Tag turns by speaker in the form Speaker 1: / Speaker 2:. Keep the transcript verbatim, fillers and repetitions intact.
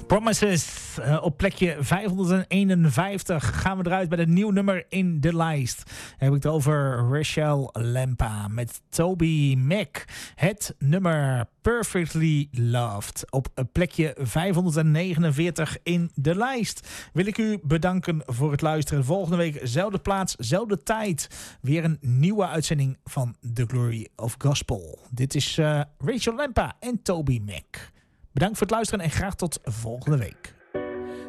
Speaker 1: Promises uh, op plekje vijfhonderdeenenvijftig gaan we eruit met een nieuw nummer in de lijst. Dan heb ik het over Rachel Lempa met Toby Mac. Het nummer Perfectly Loved op plekje vijfhonderdnegenenveertig in de lijst. Wil ik u bedanken voor het luisteren. Volgende week, zelfde plaats, zelfde tijd. Weer een nieuwe uitzending van The Glory of Gospel. Dit is uh, Rachel Lempa en Toby Mac. Bedankt voor het luisteren en graag tot volgende week.